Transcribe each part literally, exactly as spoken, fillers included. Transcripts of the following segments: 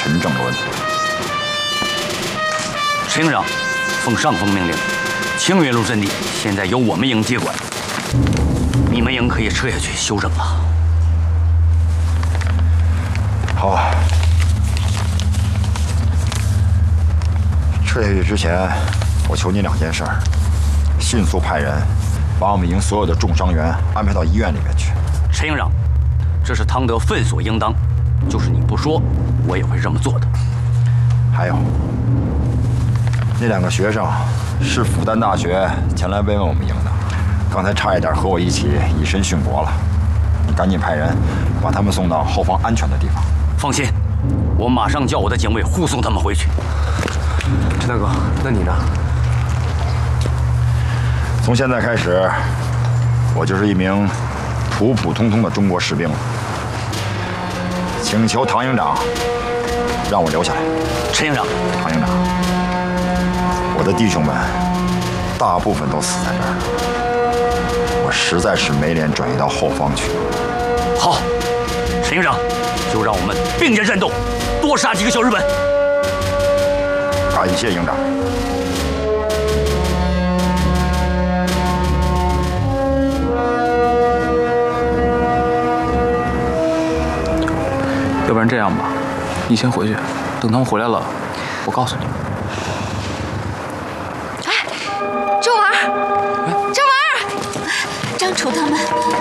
陈正伦。 陈营长，奉上峰命令，清源路阵地现在由我们营接管，你们营可以撤下去休整了。 好啊。撤下去之前，我求你两件事儿：迅速派人把我们营所有的重伤员安排到医院里面去。 陈营长，这是汤德分所应当，就是你不说，我也会这么做的。 还有，那两个学生是复旦大学前来慰问我们营的，刚才差一点和我一起以身殉国了。你赶紧派人把他们送到后方安全的地方。 放心，我马上叫我的警卫护送他们回去。 陈大哥，那你呢？ 从现在开始，我就是一名普普通通的中国士兵了。请求唐营长让我留下来。 陈营长， 唐营长，我的弟兄们大部分都死在这儿了，我实在是没脸转移到后方去。 好，陈营长，就让我们并肩战斗，多杀几个小日本。 感谢营长。 要不然这样吧，你先回去，等他们回来了，我告诉你。 哎，周文儿，周文儿，张楚他们，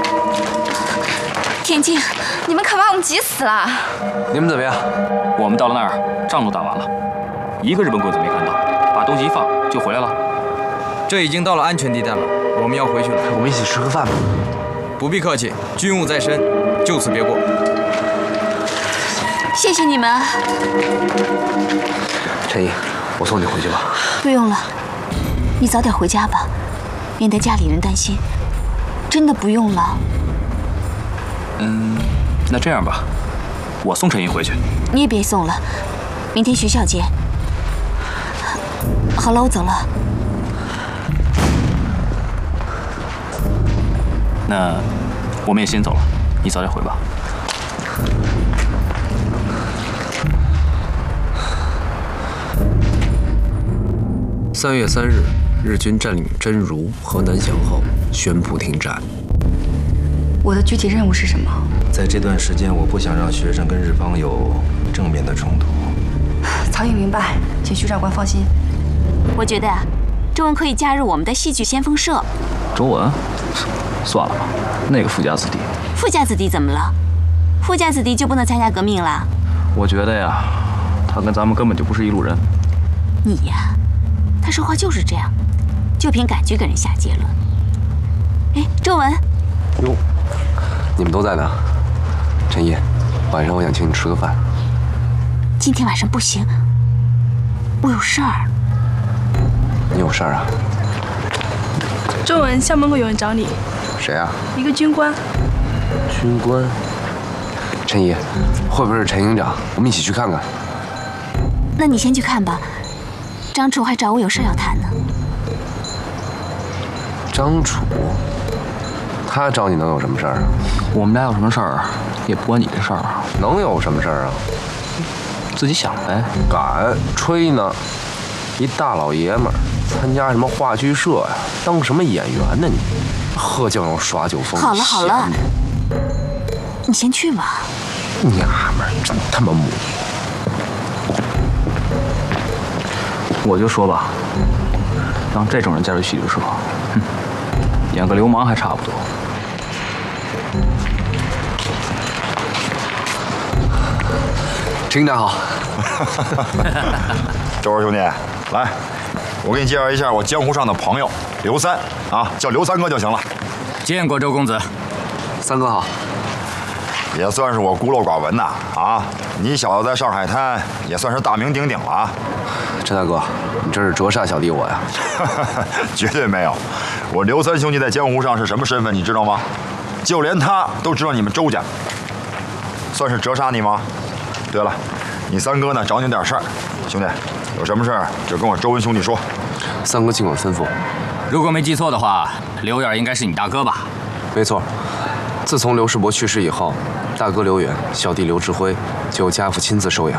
田静，你们可把我们急死了！ 你们怎么样？我们到了那儿，仗都打完了，一个日本鬼子没看到，把东西一放就回来了。 这已经到了安全地带了，我们要回去了。 我们一起吃个饭吧。 不必客气，军务在身，就此别过。 谢谢你们。 陈毅，我送你回去吧。 不用了，你早点回家吧，免得家里人担心。真的不用了。 嗯，那这样吧，我送陈毅回去。 你也别送了，明天学校见。好了，我走了。 那我们也先走了，你早点回吧。 三月三日，日军占领真如和南翔后，宣布停战。 我的具体任务是什么？ 在这段时间，我不想让学生跟日方有正面的冲突。 曹毅明白，请徐长官放心。 我觉得啊，周文可以加入我们的戏剧先锋社。 周文，算了吧，那个富家子弟。 富家子弟怎么了？富家子弟就不能参加革命了？ 我觉得呀，他跟咱们根本就不是一路人。 你呀，他说话就是这样，就凭感觉给人下结论。哎，周文。 哟，你们都在呢。陈毅，晚上我想请你吃个饭。 今天晚上不行，我有事儿。 你有事儿啊？ 周文，校门口有人找你。 谁啊？ 一个军官。 军官。陈毅，会不会是陈营长？我们一起去看看。 那你先去看吧。张楚还找我有事要谈呢。 张楚，他找你能有什么事儿啊？ 我们俩有什么事儿，也不关你的事儿。 能有什么事儿啊？ 自己想呗。 敢吹呢？一大老爷们儿参加什么话剧社呀？当什么演员呢你？喝酱油耍酒疯。 好了好了，你先去吧。 娘们儿真他妈母！ 我就说吧，让这种人加入戏剧社，哼，演个流氓还差不多。 陈营长好。 周文兄弟，来，我给你介绍一下我江湖上的朋友刘三啊，叫刘三哥就行了。 见过周公子。 三哥好。 也算是我孤陋寡闻呐啊！你小子在上海滩也算是大名鼎鼎了啊。 陈大哥，你这是折煞小弟我呀？ 绝对没有，我刘三兄弟在江湖上是什么身份，你知道吗？就连他都知道你们周家，算是折杀你吗？对了，你三哥呢找你点事儿，兄弟，有什么事儿就跟我周文兄弟说。 三哥尽管吩咐。 如果没记错的话，刘远应该是你大哥吧？ 没错，自从刘世伯去世以后，大哥刘远、小弟刘志辉就由家父亲自收养。